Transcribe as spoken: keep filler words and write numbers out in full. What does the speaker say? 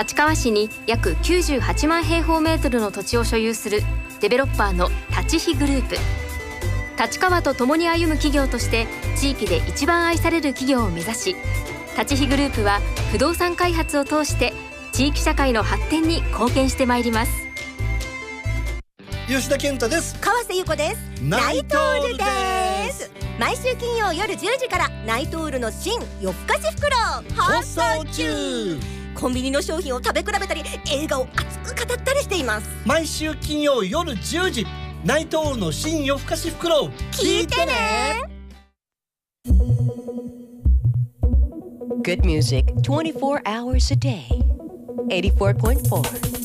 立川市に約きゅうじゅうはちまん平方メートルの土地を所有するデベロッパーの立飛グループ。立川と共に歩む企業として地域で一番愛される企業を目指し、立飛グループは不動産開発を通して地域社会の発展に貢献してまいります。 吉田健太です。 川瀬優子です。ナイトールです。毎週金曜夜じゅうじからナイトールの新夜更かし袋放送中。コンビニの商品を食べ比べたり映画を熱く語ったりしています。 毎週金曜夜じゅうじ、ナイトールの新夜更かし袋聞いてね。 Good music twenty-four hours a day. eighty-four point four